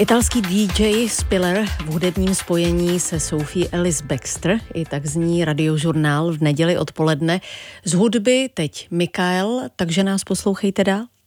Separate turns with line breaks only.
Italský DJ Spiller v hudebním spojení se Sophie Ellis Bextor, i tak zní Radiožurnál v neděli odpoledne. Z hudby teď Mikael, takže nás poslouchejte dál.